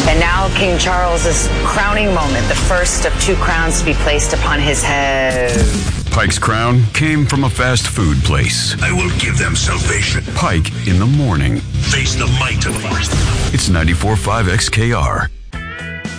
And now King Charles's crowning moment, the first of 2 crowns to be placed upon his head. Pike's crown came from a fast food place. I will give them salvation. Pike in the morning. Face the might of earth. It's 94.5 XKR.